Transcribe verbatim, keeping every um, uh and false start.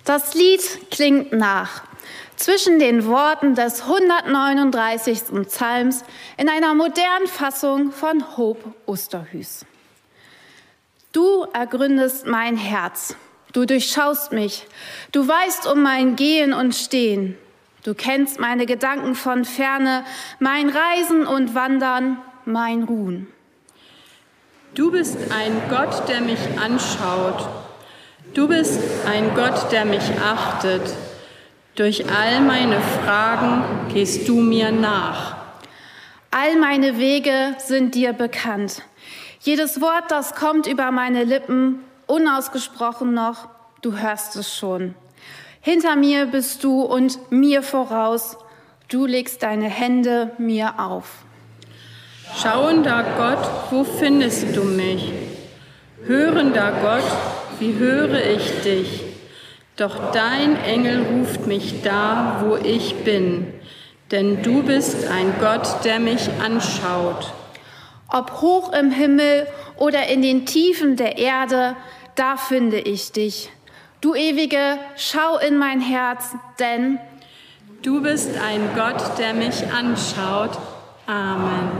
Das Lied klingt nach zwischen den Worten des hundertneununddreißigsten Psalms in einer modernen Fassung von Hope Osterhues. Du ergründest mein Herz, du durchschaust mich, du weißt um mein Gehen und Stehen. Du kennst meine Gedanken von Ferne, mein Reisen und Wandern, mein Ruhen. Du bist ein Gott, der mich anschaut. Du bist ein Gott, der mich achtet. Durch all meine Fragen gehst du mir nach. All meine Wege sind dir bekannt. Jedes Wort, das kommt über meine Lippen, unausgesprochen noch, du hörst es schon. Hinter mir bist du und mir voraus, du legst deine Hände mir auf. Schauender Gott, wo findest du mich? Hörender Gott, wie höre ich dich? Doch dein Engel ruft mich da, wo ich bin, denn du bist ein Gott, der mich anschaut. Ob hoch im Himmel oder in den Tiefen der Erde, da finde ich dich. Du Ewige, schau in mein Herz, denn du bist ein Gott, der mich anschaut. Amen.